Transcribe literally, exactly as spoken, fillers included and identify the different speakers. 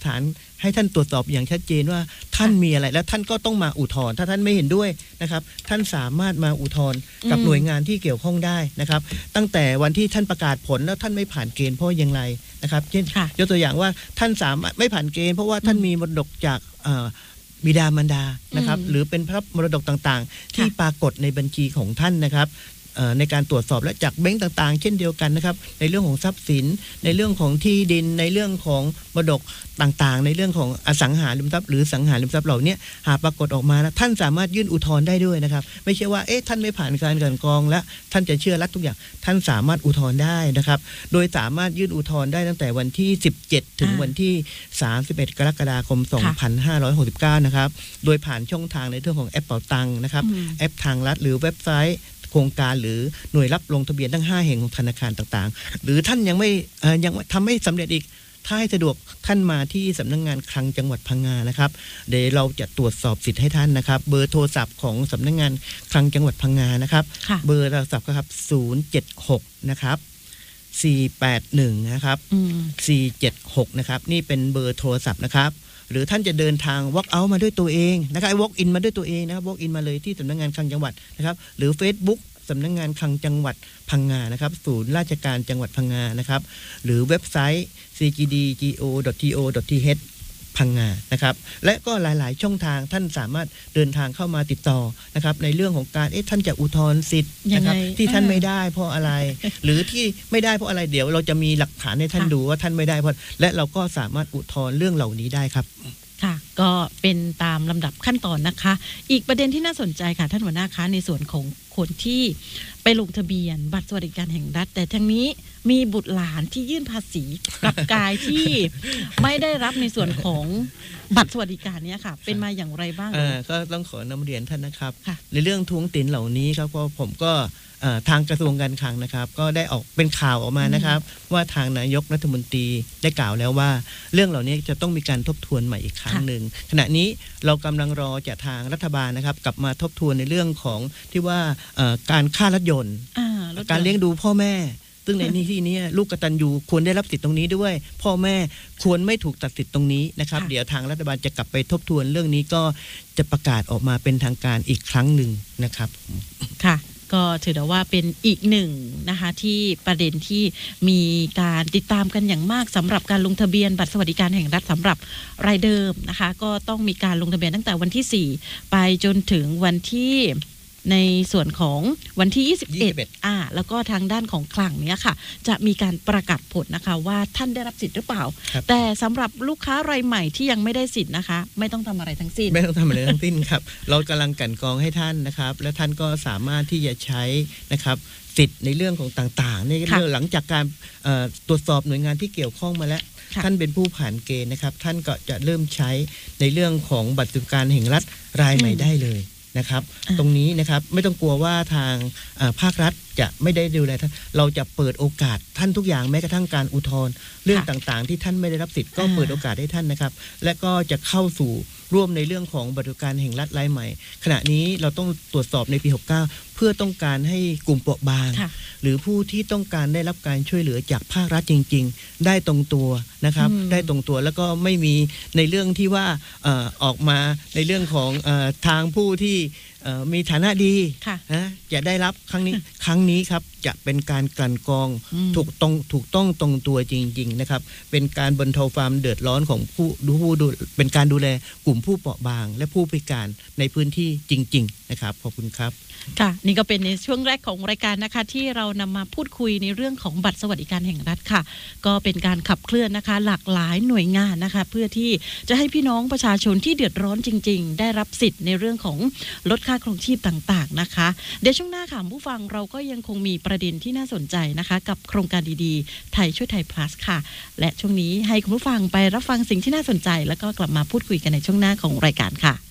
Speaker 1: ฐานให้ท่านตรวจสอบอย่างชัดเจนว่าท่านมีอะไรแล้วท่านก็ต้องมาอุทธรณ์ถ้าท่านไม่เห็นด้วยนะครับท่านสามารถมาอุทธรณ์กับหน่วยงานที่เกี่ยวข้องได้นะครับตั้งแต่วันที่ท่านประกาศผลแล้วท่านไม่ผ่านเกณฑ์เพราะอย่างไรนะครับเช่นยกตัวอย่างว่าท่านสามารถไม่ผ่านเกณฑ์เพราะว่าท่านมีมรดกจากบิดามารดานะครับหรือเป็นพระมรดกต่างๆที่ปรากฏในบัญชีของท่านนะครับในการตรวจสอบและจากแบงก์ต่างๆเช่นเดียวกันนะครับในเรื่องของทรัพย์สินในเรื่องของที่ดินในเรื่องของมรดกต่างๆในเรื่องของอสังหาริมทรัพย์หรือสังหาริมทรัพย์เหล่านี้หากปรากฏออกมานะท่านสามารถยื่นอุทธรณ์ได้ด้วยนะครับไม่ใช่ว่าเอ๊ะท่านไม่ผ่านการกลั่นกรองและท่านจะเชื่อรัฐทุกอย่างท่านสามารถอุทธรณ์ได้นะครับโดยสามารถยื่นอุทธรณ์ได้ตั้งแต่วันที่สิบเจ็ดถึงวันที่สามสิบเอ็ดกรกฎาคมสองพันห้าร้อยหกสิบเก้านะครับโดยผ่านช่องทางในเรื่องของแอปเป๋าตังค์นะครับแอปทางรัฐหรือเว็บไซต์โครงการหรือหน่วยรับลงทะเบียนทั้งห้าแห่งของธนาคารต่างๆหรือท่านยังไม่ยังทำไม่สำเร็จอีกถ้าให้สะดวกท่านมาที่สำนักงานคลังจังหวัดพังงานะครับเดี๋ยวเราจะตรวจสอบสิทธิ์ให้ท่านนะครับเบอร์โทรศัพท์ของสำนักงานคลังจังหวัดพังงานะครับเบอร์โทรศัพท์ครับศูนย์ เจ็ด หกนะครับสี่ แปด หนึ่งนะครับสี่ เจ็ด หกนะครับนี่เป็นเบอร์โทรศัพท์นะครับหรือท่านจะเดินทาง walk out มาด้วยตัวเองนะครับ walk in มาด้วยตัวเองนะครับ walk in มาเลยที่สำนักงานคลังจังหวัดนะครับหรือ Facebook สำนักงานคลังจังหวัดพังงานะครับศูนย์ราชการจังหวัดพังงานะครับหรือเว็บไซต์ ซี จี ดี จี โอ ดอท ที โอ ดอท ที เอช พังงานะครับและก็หลายๆช่องทางท่านสามารถเดินทางเข้ามาติดต่อนะครับในเรื่องของการเอ๊ะท่านจะอุทธรณ์สิทธิ์นะครับที่ท่านไม่ได้เพราะอะไร หรือที่ไม่ได้เพราะอะไรเดี๋ยวเราจะมีหลักฐานให้ท่านดูว่าท่านไม่ได้เพราะและเราก็สามารถอุทธรณ์เรื่องเหล่านี้ได้ครับ
Speaker 2: ค่ะก็เป็นตามลำดับขั้นตอนนะคะอีกประเด็นที่น่าสนใจค่ะท่านหัวหน้าคะในส่วนของคนที่ไปลงทะเบียนบัตรสวัสดิการแห่งรัฐแต่ทั้งนี้มีบุตรหลานที่ยื่นภาษีกับกายที่ไม่ได้รับในส่วนของบัตรสวัสดิการนี้ค่ะเป็นมาอย่างไรบ้าง
Speaker 1: ก็ต้องขอนำเรียนท่านนะครับในเรื่องทวงติงเหล่านี้ครับก็ผมก็ทางกระทรวงการคลังนะครับก็ได้ออกเป็นข่าวออกมานะครับว่าทางนายกรัฐมนตรีได้กล่าวแล้วว่าเรื่องเหล่านี้จะต้องมีการทบทวนใหม่อีกครั้งหนึ่งขณะนี้เรากำลังรอจากทางรัฐบาลนะครับกลับมาทบทวนในเรื่องของที่ว่าการค่ารถยนต์การเลี้ยงดูพ่อแม่ซึ่งในที่นี้ลูกกตัญญูควรได้รับสิทธิ์ตรงนี้ด้วยพ่อแม่ควรไม่ถูกตัดสิทธิ์ตรงนี้นะครับเดี๋ยวทางรัฐบาลจะกลับไปทบทวนเรื่องนี้ก็จะประกาศออกมาเป็นทางการอีกครั้งหนึ่งนะครับ
Speaker 2: ค่ะก็ถือได้ว่าเป็นอีกหนึ่งนะคะที่ประเด็นที่มีการติดตามกันอย่างมากสำหรับการลงทะเบียนบัตรสวัสดิการแห่งรัฐสำหรับรายเดิมนะคะก็ต้องมีการลงทะเบียนตั้งแต่วันที่สี่ไปจนถึงวันที่ในส่วนของวันที่ยี่สิบเอ็ดอ่าแล้วก็ทางด้านของคลังเนี้ยค่ะจะมีการประกาศผลนะคะว่าท่านได้รับสิทธิ์หรือเปล่าแต่สำหรับลูกค้ารายใหม่ที่ยังไม่ได้สิทธิ์นะคะไม่ต้องทำอะไรทั้งสิ้น
Speaker 1: ไม่ต้องทำอะไรทั้งสิ้นครับเรากำลังกั่นกรองให้ท่านนะครับและท่านก็สามารถที่จะใช้นะครับสิทธิ์ในเรื่องของต่างๆในเรื่องหลังจากการตรวจสอบหน่วยงานที่เกี่ยวข้องมาแล้วท่านเป็นผู้ผ่านเกณฑ์นะครับท่านก็จะเริ่มใช้ในเรื่องของบัตรสวัสดิการแห่งรัฐรายใหม่ได้เลยนะครับตรงนี้นะครับไม่ต้องกลัวว่าทางภาครัฐจะไม่ได้ดูแลท่านเราจะเปิดโอกาสท่านทุกอย่างแม้กระทั่งการอุทธรณ์เรื่องต่างๆที่ท่านไม่ได้รับสิทธิ์ก็เปิดโอกาสให้ท่านนะครับและก็จะเข้าสู่ร่วมในเรื่องของบัตรสวัสดิการแห่งรัฐรายใหม่ขณะนี้เราต้องตรวจสอบในปีหกสิบเก้าเพื่อต้องการให้กลุ่มเปราะบางหรือผู้ที่ต้องการได้รับการช่วยเหลือจากภาครัฐจริงๆได้ตรงตัวนะครับได้ตรงตัวแล้วก็ไม่มีในเรื่องที่ว่าออกมาในเรื่องของทางผู้ที่มีฐานะดีนะจะได้รับครั้งนี้ครั้งนี้ครับจะเป็นการกลั่นกรองถูกต้องถูกต้องตรงตัวจริงๆนะครับเป็นการบรรเทาความเดือดร้อนของผู้ดูผู้ดูเป็นการดูแลกลุ่มผู้เปราะบางและผู้พิการในพื้นที่จริงๆนะครับขอบคุณครับ
Speaker 2: ค่ะนี่ก็เป็นในช่วงแรกของรายการนะคะที่เรานำมาพูดคุยในเรื่องของบัตรสวัสดิการแห่งรัฐค่ะก็เป็นการขับเคลื่อนนะคะหลากหลายหน่วยงานนะคะเพื่อที่จะให้พี่น้องประชาชนที่เดือดร้อนจริงๆได้รับสิทธิ์ในเรื่องของลดค่าครองชีพต่างๆนะคะเดี๋ยวช่วงหน้าค่ะผู้ฟังเราก็ยังคงมีประเด็นที่น่าสนใจนะคะกับโครงการดีๆไทยช่วยไทย plus ค่ะและช่วงนี้ให้คุณผู้ฟังไปรับฟังสิ่งที่น่าสนใจแล้วก็กลับมาพูดคุยกันในช่วงหน้าของรายการค่ะ